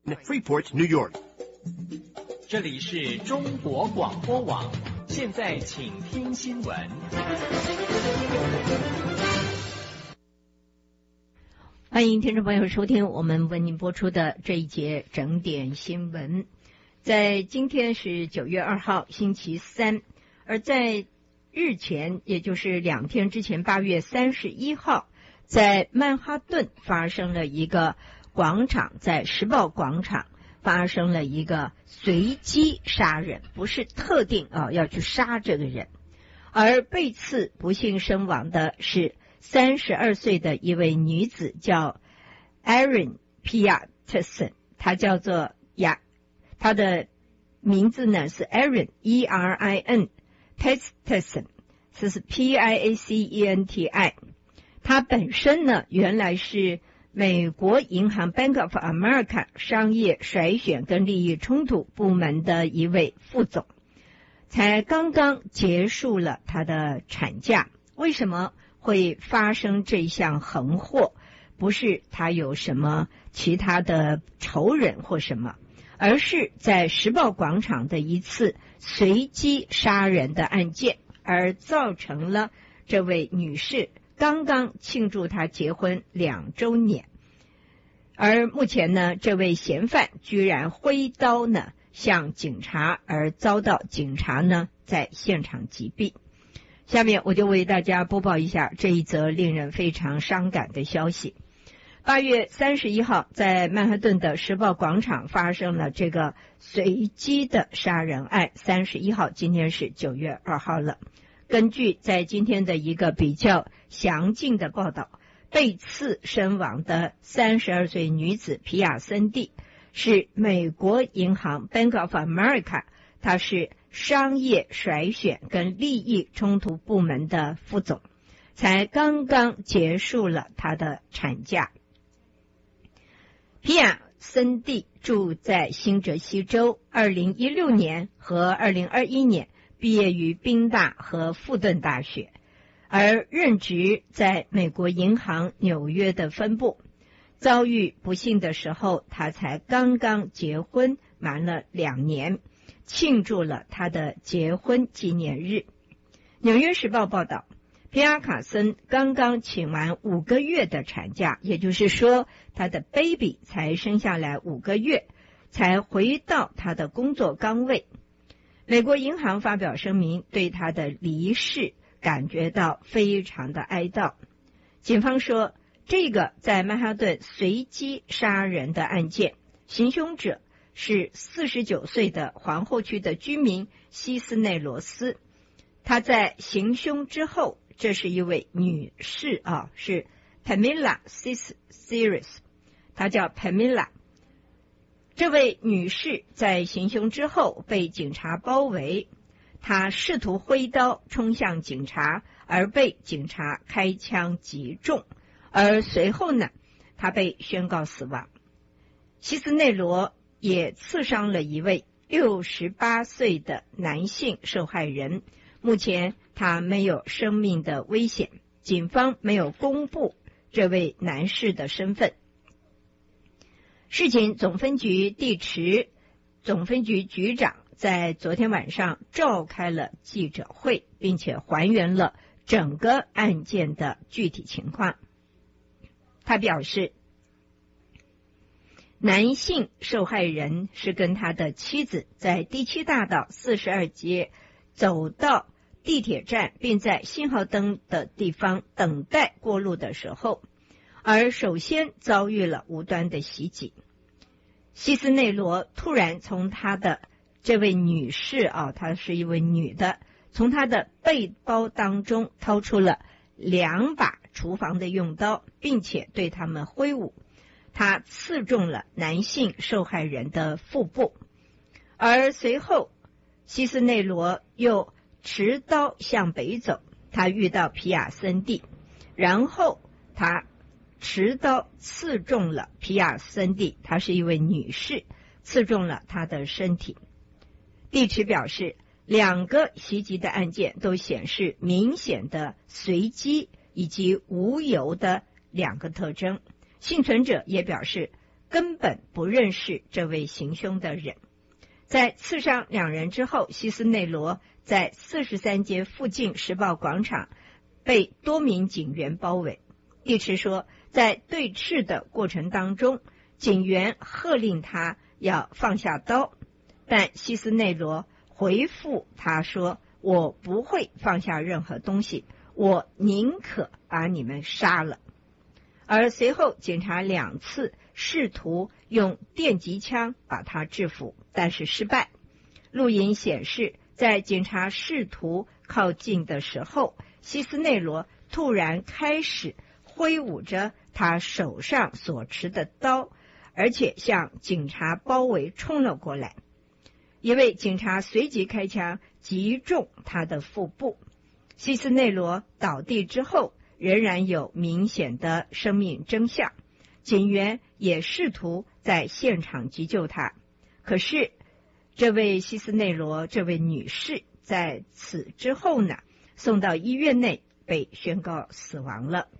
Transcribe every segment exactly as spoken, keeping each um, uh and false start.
Freeport, New York。 这里是中国广播网，现在请听新闻。 欢迎听众朋友收听我们为您播出的这一节整点新闻。在今天是九月二号星期三，而在日前，也就是两天之前，八月三十一号，在曼哈顿发生了一个广场，在时报广场发生了一个随机杀人，不是特定啊要去杀这个人，而被刺不幸身亡的是三十二岁的一位女子，叫 Erin Peterson， 她叫做呀，她的名字呢是 Erin E R I N Peterson， 这是 P I A C E N T I。 她本身呢原来是美国银行 Bank of America 商业筛选跟利益冲突部门的一位副总，才刚刚结束了他的产假。为什么会发生这项横祸？不是他有什么其他的仇人或什么，而是在时报广场的一次随机杀人的案件，而造成了这位女士刚刚庆祝她结婚两周年。而目前呢，这位嫌犯居然挥刀呢向警察，而遭到警察呢在现场击毙。下面我就为大家播报一下这一则令人非常伤感的消息。八月三十一号，在曼哈顿的时报广场发生了这个随机的杀人案。三十一号，今天是九月二号了。根据在今天的一个比较详尽的报道，被刺身亡的三十二岁女子皮亚森蒂是美国银行 Bank of America， 她是商业筛选跟利益冲突部门的副总，才刚刚结束了她的产假。皮亚森蒂住在新泽西州，二零一六年和二零二一年毕业于宾大和富顿大学，而任职在美国银行纽约的分部。遭遇不幸的时候，他才刚刚结婚满了两年，庆祝了他的结婚纪念日。纽约时报报道，皮亚卡森刚刚请完五个月的产假，也就是说他的 baby 才生下来五个月，才回到他的工作岗位。美国银行发表声明，对他的离世感觉到非常的哀悼。警方说，这个在曼哈顿随机杀人的案件，行凶者是四十九岁的皇后区的居民希斯内罗斯。他在行凶之后，这是一位女士啊，是 Pamela Sears， 她叫 Pamela。这位女士在行凶之后被警察包围，她试图挥刀冲向警察，而被警察开枪击中，而随后呢，她被宣告死亡。希斯内罗也刺伤了一位六十八岁的男性受害人，目前他没有生命的危险，警方没有公布这位男士的身份。事情总分局地池总分局局长在昨天晚上召开了记者会，并且还原了整个案件的具体情况。他表示，男性受害人是跟他的妻子在第七大道四十二街走到地铁站，并在信号灯的地方等待过路的时候，而首先遭遇了无端的袭击。希斯内罗突然从他的这位女士啊，她是一位女的，从她的背包当中掏出了两把厨房的用刀，并且对他们挥舞。他刺中了男性受害人的腹部，而随后希斯内罗又持刀向北走，他遇到皮亚森蒂，然后他持刀刺中了皮亚森蒂，她是一位女士，刺中了她的身体。地池表示，两个袭击的案件都显示明显的随机以及无由的两个特征。幸存者也表示， 根本不认识这位行凶的人。在刺伤两人之后，西斯内罗在四十三街附近时报广场被多名警员包围。地池说，在对峙的过程当中，警员喝令他要放下刀，但西斯内罗回复他说，我不会放下任何东西，我宁可把你们杀了。而随后警察两次试图用电击枪把他制服，但是失败。录影显示，在警察试图靠近的时候，西斯内罗突然开始挥舞着他手上所持的刀，而且向警察包围冲了过来。一位警察随即开枪击中他的腹部。西斯内罗倒地之后仍然有明显的生命征象，警员也试图在现场急救他。可是这位西斯内罗这位女士在此之后呢，送到医院内被宣告死亡了。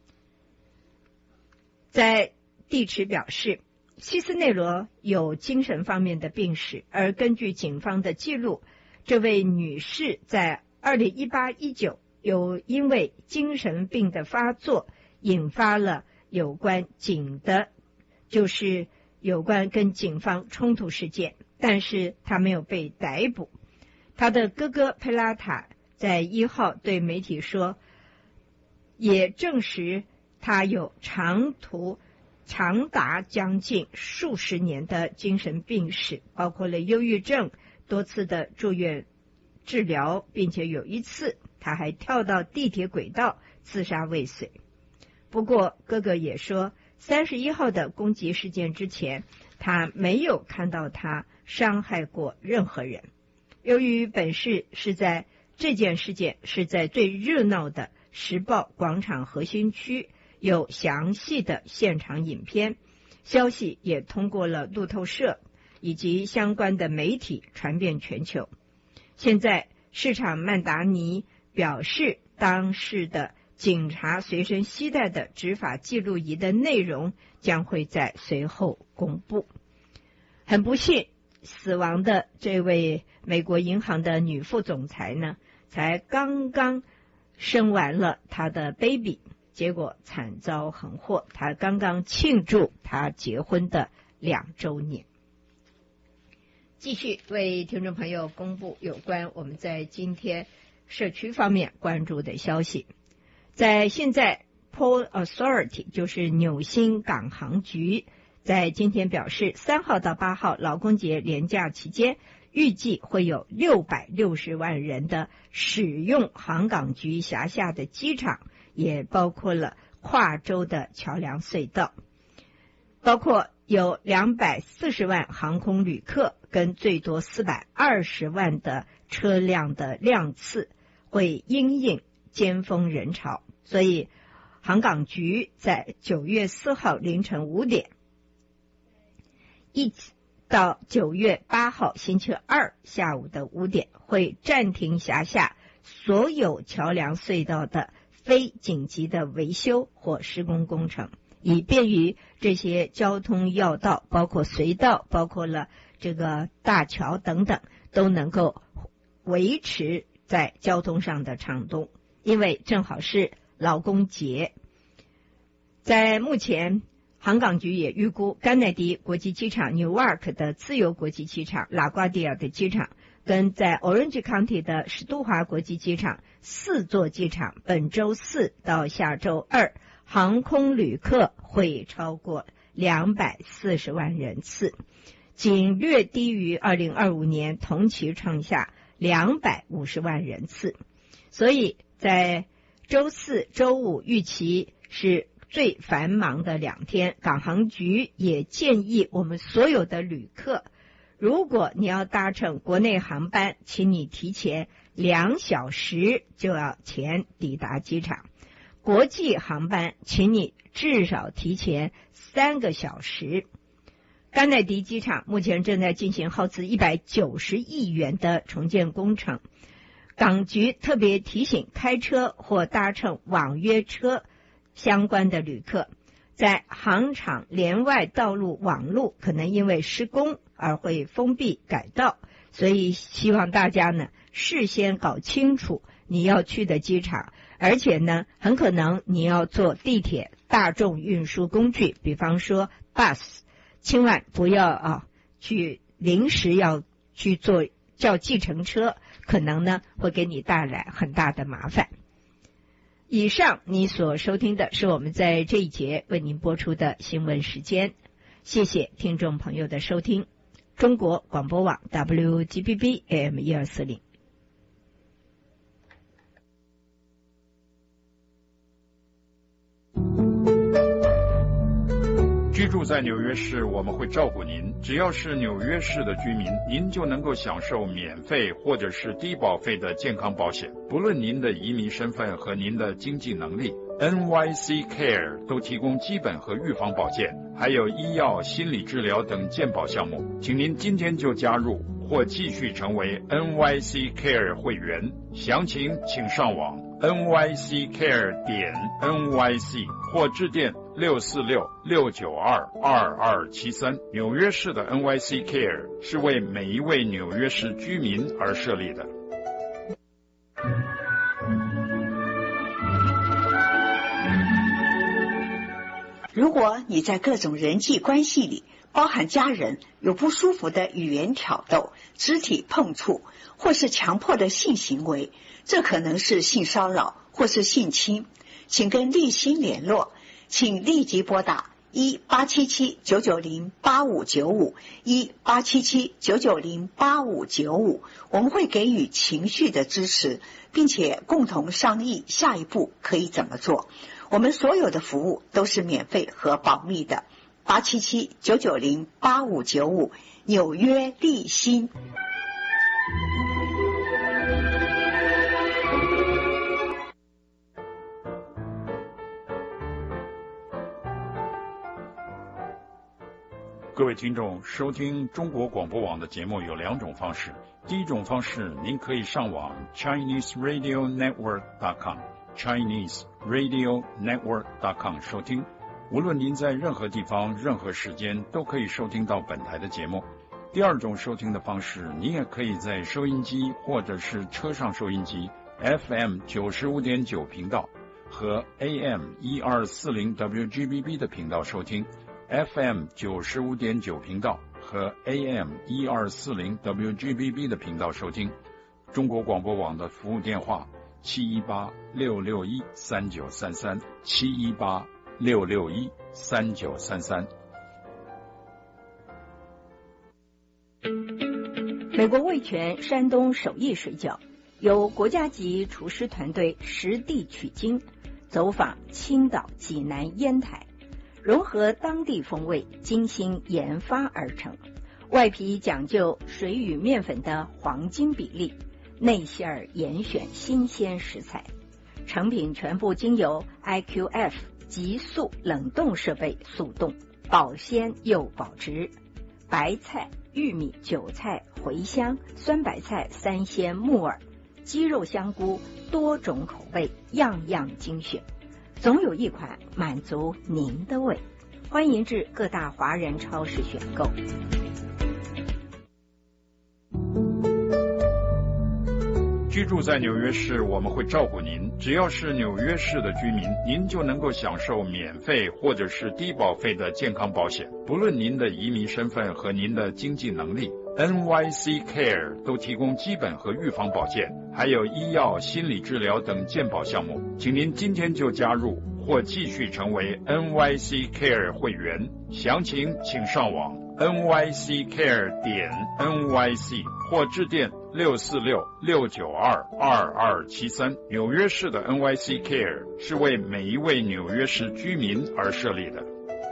在地池表示，西斯内罗有精神方面的病史，而根据警方的记录，这位女士在二零一八一九有因为精神病的发作，引发了有关警的，就是有关跟警方冲突事件，但是她没有被逮捕。她的哥哥佩拉塔在一号对媒体说，也证实他有长途长达将近数十年的精神病史，包括了忧郁症、多次的住院治疗，并且有一次他还跳到地铁轨道自杀未遂。不过哥哥也说，三十一号的攻击事件之前，他没有看到他伤害过任何人。由于本市是在这件事件是在最热闹的时报广场核心区，有详细的现场影片，消息也通过了路透社以及相关的媒体传遍全球。现在市场曼达尼表示，当时的警察随身携带的执法记录仪的内容将会在随后公布。很不幸，死亡的这位美国银行的女副总裁呢，才刚刚生完了她的 baby， 结果惨遭横祸。她刚刚庆祝她结婚的两周年。继续为听众朋友公布有关我们在今天社区方面关注的消息。在现在 Port Authority 就是纽新港航局在今天表示，三号到八号劳工节连假期间，预计会有六百六十万人的使用航港局辖下的机场，也包括了跨州的桥梁隧道，包括有两百四十万航空旅客跟最多四百二十万的车辆的量次会因应尖峰人潮。所以航港局在九月四号凌晨五点一直到九月八号星期二下午的五点，会暂停辖下所有桥梁隧道的非紧急的维修或施工工程，以便于这些交通要道，包括隧道，包括了这个大桥等等，都能够维持在交通上的畅通。因为正好是劳工节。在目前，航港局也预估甘乃迪国际机场、Newark 的自由国际机场、拉瓜迪亚的机场跟在 Orange County 的史都华国际机场四座机场，本周四到下周二航空旅客会超过两百四十万人次，仅略低于二零二五年同期创下两百五十万人次。所以在周四、周五预期是最繁忙的两天，港航局也建议我们所有的旅客，如果你要搭乘国内航班，请你提前两小时就要前抵达机场；国际航班，请你至少提前三个小时。甘乃迪机场目前正在进行耗资一百九十亿元的重建工程。港局特别提醒开车或搭乘网约车相关的旅客， 在航场连外道路网路可能因为施工而会封闭改道，所以希望大家呢事先搞清楚你要去的机场，而且呢很可能你要坐地铁大众运输工具，比方说 bus， 千万不要啊去临时要去坐叫计程车，可能呢会给你带来很大的麻烦。以上你所收听的是我们在这一节为您播出的新闻时间，谢谢听众朋友的收听。中国广播网 W G B B A M 一二四零。 居住在纽约市，我们会照顾您。只要是纽约市的居民，您就能够享受免费或者是低保费的健康保险。不论您的移民身份和您的经济能力， N Y C Care 都提供基本和预防保健，还有医药、心理治疗等健保项目。请您今天就加入或继续成为 N Y C Care 会员。详情请上网 N Y C care 点 N Y C 或致电六四六六九二二二七三。纽约市的 N Y C Care 是为每一位纽约市居民而设立的。 如果你在各种人际关系里，包含家人，有不舒服的语言挑逗、肢体碰触或是强迫的性行为，这可能是性骚扰或是性侵，请跟立新联络，请立即拨打一八七七九九零八五九五一八七七九九零八五九五，我们会给予情绪的支持，并且共同商议下一步可以怎么做。我们所有的服务都是免费和保密的。八七七九九零八五九五，纽约立新。 各位听众，收听中国广播网的节目有两种方式。第一种方式，您可以上网 Chinese Radio Network dot com Chinese Radio Network dot com 收听。无论您在任何地方、任何时间，都可以收听到本台的节目。第二种收听的方式，您也可以在收音机或者是车上收音机 F M 九十五点九频道和 A M 一二四零 W G B B 的频道收听。F M 九十五点九频道和 A M 一二四零 W G B B 的频道收听。中国广播网的服务电话七一八六六一三九三三七一八六六一三九三三。 美国味全山东手艺水饺由国家级厨师团队实地取经，走访青岛、济南、烟台，融合当地风味，精心研发而成。外皮讲究水与面粉的黄金比例，内馅儿严选新鲜食材，成品全部经由 I Q F 急速冷冻设备速冻，保鲜又保值。白菜、玉米、韭菜、茴香、酸白菜、三鲜、木耳、鸡肉、香菇，多种口味，样样精选，总有一款满足您的胃。欢迎至各大华人超市选购。 居住在纽约市，我们会照顾您。只要是纽约市的居民，您就能够享受免费或者是低保费的健康保险。不论您的移民身份和您的经济能力， N Y C Care 都提供基本和预防保健，还有医药、心理治疗等健保项目。请您今天就加入或继续成为 N Y C Care 会员。详情请上网 N Y C care 点 N Y C 或致电六四六六九二二二七三。纽约市的 N Y C Care 是为每一位纽约市居民而设立的。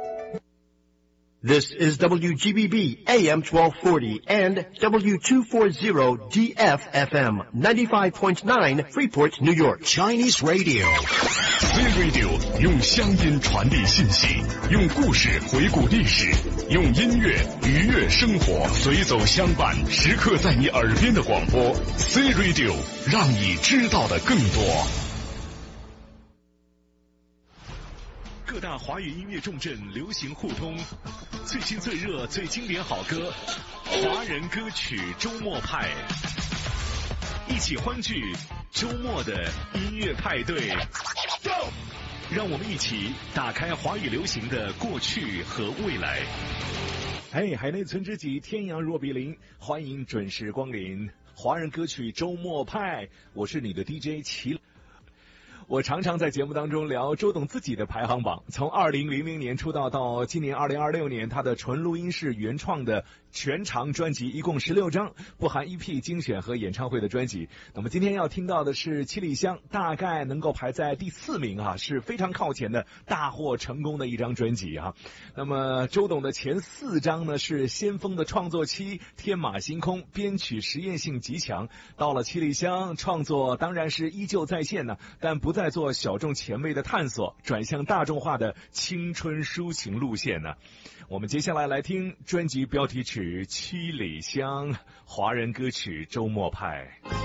This is W G B B A M twelve forty and W two forty D F F M ninety-five point nine Freeport, New York. Chinese Radio. C Radio 用乡音传递信息，用故事回顾历史，用音乐愉悦生活，随走相伴，时刻在你耳边的广播。C Radio 让你知道的更多。 各大华语音乐重镇流行互通，最新最热最经典好歌，华人歌曲周末派，一起欢聚周末的音乐派对。让我们一起打开华语流行的过去和未来。 嘿，海内存知己，天阳若比邻，欢迎准时光临华人歌曲周末派，我是你的 D J 齐。我常常在节目当中聊周董自己的排行榜，从二零零零年出道到今年二零二六年，他的纯录音室原创的全长专辑一共十六张，不含 E P 精选和演唱会的专辑。那么今天要听到的是七里香，大概能够排在第四名啊，是非常靠前的大获成功的一张专辑啊。那么周董的前四张呢是先锋的创作期，天马行空，编曲实验性极强。到了七里香，创作当然是依旧在线呢，但不再做小众前卫的探索，转向大众化的青春抒情路线呢。我们接下来来听专辑标题曲《七里香》，华人歌曲周末派。